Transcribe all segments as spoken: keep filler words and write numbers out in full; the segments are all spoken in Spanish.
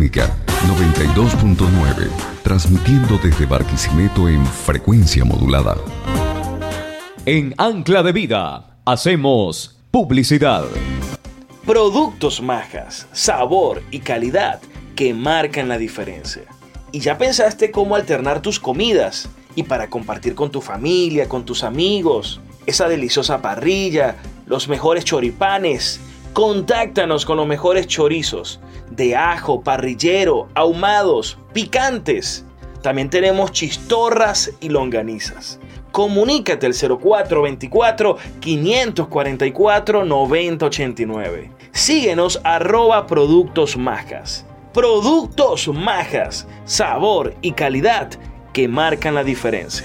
Dinámica noventa y dos punto nueve, transmitiendo desde Barquisimeto en frecuencia modulada. En Ancla de Vida hacemos publicidad. Productos Majas, sabor y calidad que marcan la diferencia. ¿Y ya pensaste cómo alternar tus comidas? Y para compartir con tu familia, con tus amigos, esa deliciosa parrilla, los mejores choripanes. Contáctanos con los mejores chorizos de ajo, parrillero, ahumados, picantes. También tenemos chistorras y longanizas. Comunícate al cero cuatro veinticuatro, quinientos cuarenta y cuatro, noventa ochenta y nueve. Síguenos arroba Productos Majas. Productos Majas, sabor y calidad que marcan la diferencia.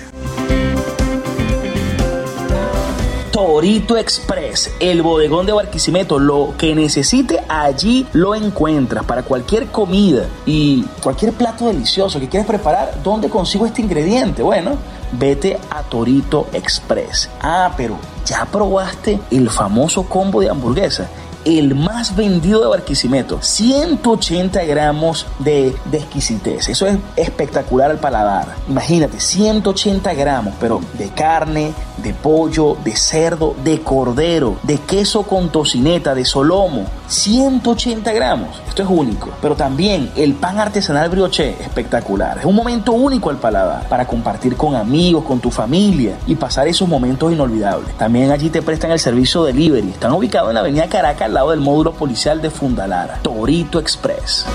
Torito Express, el bodegón de Barquisimeto. Lo que necesite allí lo encuentras para cualquier comida y cualquier plato delicioso que quieras preparar. ¿Dónde consigo este ingrediente? Bueno, vete a Torito Express. Ah, pero ¿ya probaste el famoso combo de hamburguesa? El más vendido de Barquisimeto, ciento ochenta gramos de, de exquisitez. Eso es espectacular al paladar. Imagínate, ciento ochenta gramos, pero de carne, de pollo, de cerdo, de cordero, de queso con tocineta, de solomo. ciento ochenta gramos. Esto es único. Pero también el pan artesanal brioché, espectacular. Es un momento único al paladar para compartir con amigos, con tu familia y pasar esos momentos inolvidables. También allí te prestan el servicio delivery. Están ubicados en la avenida Caracas, al lado del módulo policial de Fundalara. Torito Express.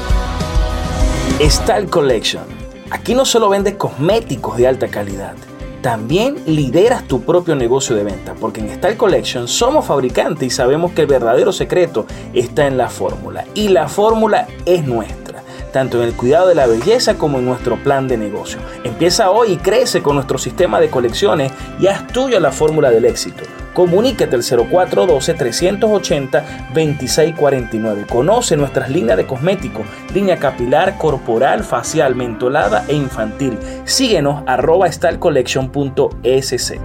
Style Collection. Aquí no solo vendes cosméticos de alta calidad, también lideras tu propio negocio de venta, porque en Style Collection somos fabricantes y sabemos que el verdadero secreto está en la fórmula, y la fórmula es nuestra, tanto en el cuidado de la belleza como en nuestro plan de negocio. Empieza hoy y crece con nuestro sistema de colecciones y haz tuya la fórmula del éxito. Comunícate al cero cuatro uno dos, tres ocho cero, dos seis cuatro nueve. Conoce nuestras líneas de cosméticos, línea capilar, corporal, facial, mentolada e infantil. Síguenos arroba style collection punto es ce.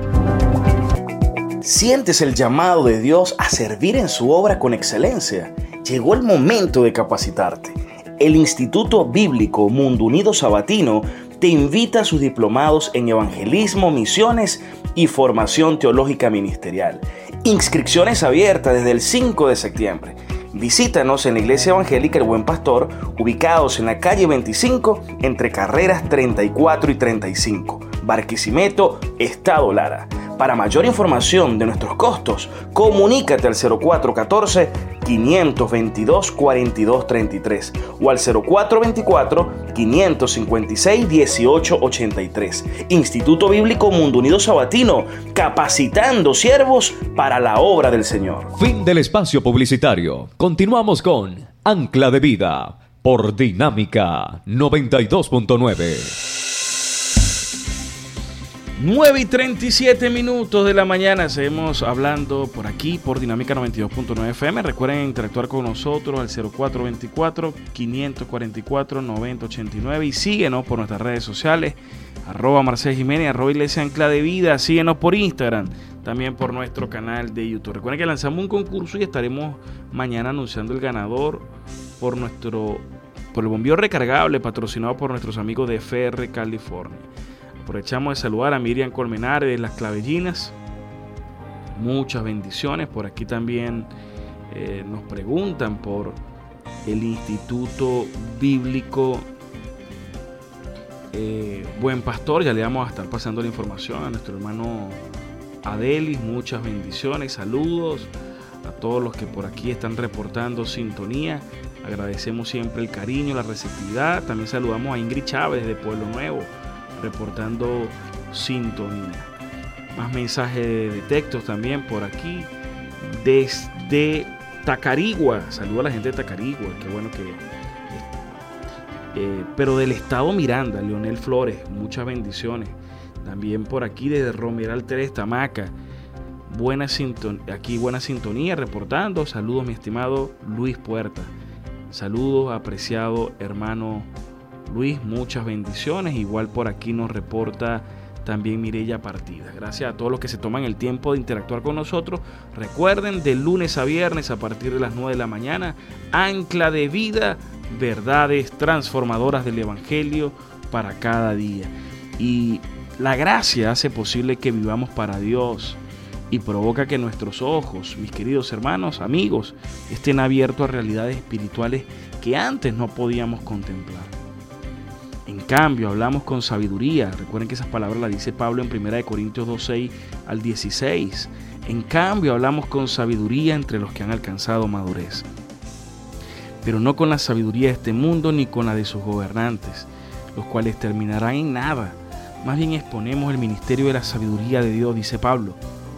¿Sientes el llamado de Dios a servir en su obra con excelencia? Llegó el momento de capacitarte. El Instituto Bíblico Mundo Unido Sabatino te invita a sus diplomados en evangelismo, misiones y formación teológica ministerial. Inscripciones abiertas desde el cinco de septiembre. Visítanos en la Iglesia Evangélica El Buen Pastor, ubicados en la calle veinticinco, entre carreras treinta y cuatro y treinta y cinco, Barquisimeto, Estado Lara. Para mayor información de nuestros costos, comunícate al cero cuatro uno cuatro, cinco dos dos, cuatro dos tres tres o al cero cuatro veinticuatro, quinientos cincuenta y seis, dieciocho ochenta y tres. Instituto Bíblico Mundo Unido Sabatino, capacitando siervos para la obra del Señor. Fin del espacio publicitario. Continuamos con Ancla de Vida por Dinámica noventa y dos punto nueve. nueve y treinta y siete minutos de la mañana, seguimos hablando por aquí por Dinámica noventa y dos punto nueve F M. Recuerden interactuar con nosotros al cero cuatro veinticuatro, quinientos cuarenta y cuatro, noventa ochenta y nueve y síguenos por nuestras redes sociales, arroba Marcel Jiménez, arroba Iglesia Ancla de Vida. Síguenos por Instagram, también por nuestro canal de YouTube. Recuerden que lanzamos un concurso y estaremos mañana anunciando el ganador por nuestro por el bombeo recargable patrocinado por nuestros amigos de F R California. Aprovechamos de saludar a Miriam Colmenares de Las Clavellinas. Muchas bendiciones. Por aquí también eh, nos preguntan por el Instituto Bíblico eh, Buen Pastor. Ya le vamos a estar pasando la información a nuestro hermano Adelis. Muchas bendiciones, saludos a todos los que por aquí están reportando sintonía. Agradecemos siempre el cariño, la receptividad. También saludamos a Ingrid Chávez de Pueblo Nuevo, reportando sintonía. Más mensajes de textos también por aquí desde Tacarigua. Saludo a la gente de Tacarigua, qué bueno que eh, pero del estado Miranda, Leonel Flores, muchas bendiciones. También por aquí desde Romeral tres, Tamaca, buena sintonía, aquí buena sintonía reportando. Saludos mi estimado Luis Puerta, saludos apreciado hermano Luis, muchas bendiciones. Igual por aquí nos reporta también Mireya Partida. Gracias a todos los que se toman el tiempo de interactuar con nosotros. Recuerden, de lunes a viernes a partir de las nueve de la mañana, Ancla de Vida verdades transformadoras del Evangelio para cada día. Y la gracia hace posible que vivamos para Dios y provoca que nuestros ojos, mis queridos hermanos, amigos, estén abiertos a realidades espirituales que antes no podíamos contemplar. En cambio, hablamos con sabiduría. Recuerden que esas palabras las dice Pablo en primera de Corintios dos, seis al dieciséis. En cambio, hablamos con sabiduría entre los que han alcanzado madurez, pero no con la sabiduría de este mundo ni con la de sus gobernantes, los cuales terminarán en nada. Más bien exponemos el ministerio de la sabiduría de Dios, dice Pablo.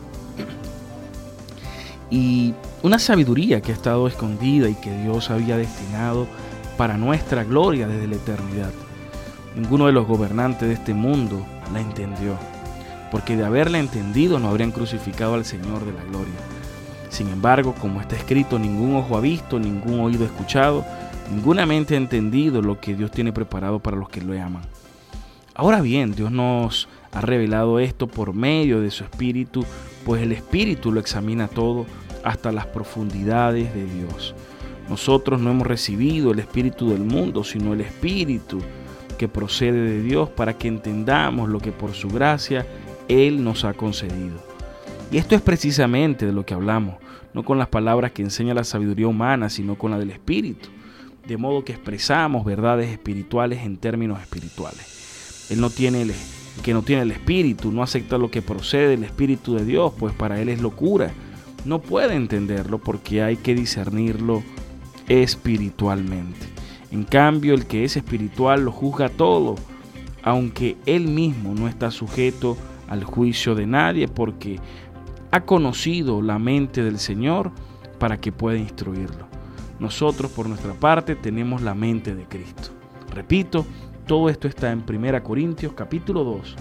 Y una sabiduría que ha estado escondida y que Dios había destinado para nuestra gloria desde la eternidad. Ninguno de los gobernantes de este mundo la entendió, porque de haberla entendido no habrían crucificado al Señor de la gloria. Sin embargo, como está escrito, ningún ojo ha visto, ningún oído ha escuchado, ninguna mente ha entendido lo que Dios tiene preparado para los que lo aman. Ahora bien, Dios nos ha revelado esto por medio de su Espíritu, pues el Espíritu lo examina todo hasta las profundidades de Dios. Nosotros no hemos recibido el espíritu del mundo, sino el Espíritu que procede de Dios, para que entendamos lo que por su gracia Él nos ha concedido. Y esto es precisamente de lo que hablamos, no con las palabras que enseña la sabiduría humana, sino con la del Espíritu, de modo que expresamos verdades espirituales en términos espirituales. Él no tiene el, que no tiene el Espíritu, no acepta lo que procede del Espíritu de Dios, pues para él es locura. No puede entenderlo porque hay que discernirlo espiritualmente. En cambio, el que es espiritual lo juzga todo, aunque él mismo no está sujeto al juicio de nadie, porque ha conocido la mente del Señor para que pueda instruirlo. Nosotros, por nuestra parte, tenemos la mente de Cristo. Repito, todo esto está en primera Corintios capítulo dos,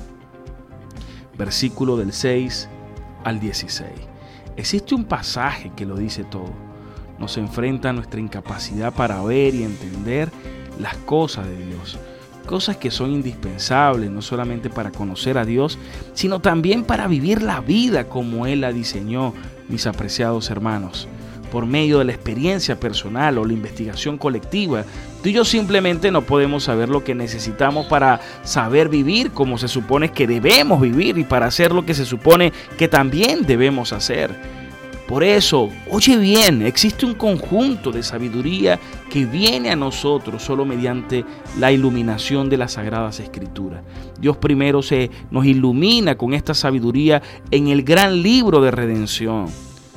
versículo del seis al dieciséis. Existe un pasaje que lo dice todo. Nos enfrenta a nuestra incapacidad para ver y entender las cosas de Dios. Cosas que son indispensables no solamente para conocer a Dios, sino también para vivir la vida como Él la diseñó, mis apreciados hermanos. Por medio de la experiencia personal o la investigación colectiva, tú y yo simplemente no podemos saber lo que necesitamos para saber vivir como se supone que debemos vivir y para hacer lo que se supone que también debemos hacer. Por eso, oye bien, existe un conjunto de sabiduría que viene a nosotros solo mediante la iluminación de las Sagradas Escrituras. Dios primero se nos ilumina con esta sabiduría en el gran libro de redención.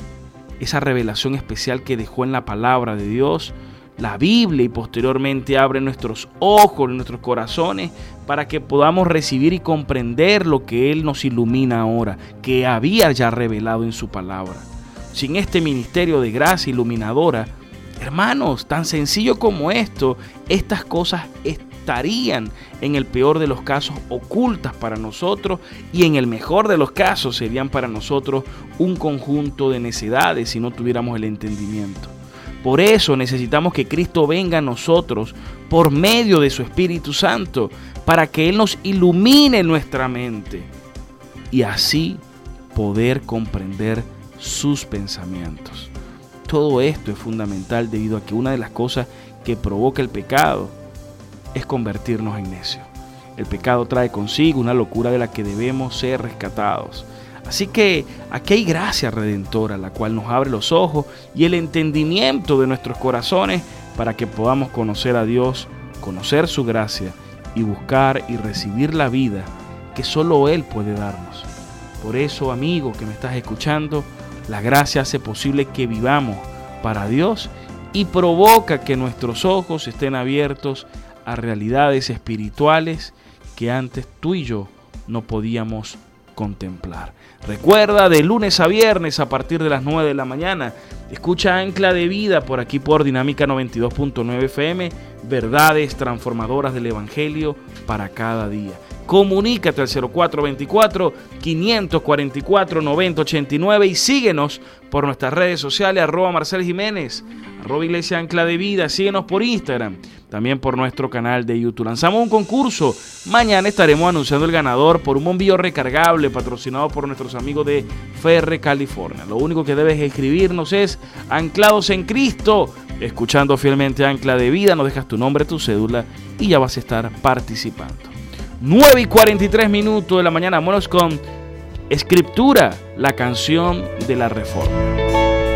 Esa revelación especial que dejó en la palabra de Dios, la Biblia, y posteriormente abre nuestros ojos, nuestros corazones, para que podamos recibir y comprender lo que Él nos ilumina ahora, que había ya revelado en su palabra. Sin este ministerio de gracia iluminadora, hermanos, tan sencillo como esto, estas cosas estarían en el peor de los casos ocultas para nosotros, y en el mejor de los casos serían para nosotros un conjunto de necedades si no tuviéramos el entendimiento. Por eso necesitamos que Cristo venga a nosotros por medio de su Espíritu Santo, para que Él nos ilumine nuestra mente y así poder comprender sus pensamientos. Todo esto es fundamental debido a que una de las cosas que provoca el pecado es convertirnos en necios. El pecado trae consigo una locura de la que debemos ser rescatados. Así que aquí hay gracia redentora, la cual nos abre los ojos y el entendimiento de nuestros corazones para que podamos conocer a Dios, conocer su gracia y buscar y recibir la vida que solo Él puede darnos. Por eso, amigo que me estás escuchando, la gracia hace posible que vivamos para Dios y provoca que nuestros ojos estén abiertos a realidades espirituales que antes tú y yo no podíamos contemplar. Recuerda, de lunes a viernes a partir de las nueve de la mañana, escucha Ancla de Vida por aquí por Dinámica noventa y dos punto nueve F M, verdades transformadoras del Evangelio para cada día. Comunícate al cero cuatro veinticuatro, quinientos cuarenta y cuatro, noventa ochenta y nueve y síguenos por nuestras redes sociales, arroba Marcel Jiménez, arroba Iglesia Ancla de Vida, síguenos por Instagram, también por nuestro canal de YouTube. Lanzamos un concurso, mañana estaremos anunciando el ganador por un bombillo recargable patrocinado por nuestros amigos de Ferre California. Lo único que debes escribirnos es Anclados en Cristo escuchando fielmente Ancla de Vida, nos dejas tu nombre, tu cédula y ya vas a estar participando. nueve y cuarenta y tres minutos de la mañana, vámonos con Escritura, la canción de la Reforma.